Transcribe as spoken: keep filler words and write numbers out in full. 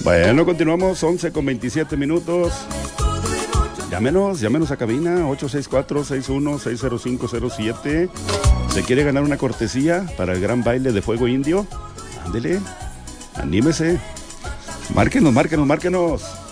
Bueno, continuamos, once con veintisiete minutos. Llámenos, llámenos a cabina ocho seis cuatro, seis uno seis cero cinco cero siete. ¿Se quiere ganar una cortesía para el gran baile de fuego indio? Ándele, anímese. Márquenos, márquenos, márquenos.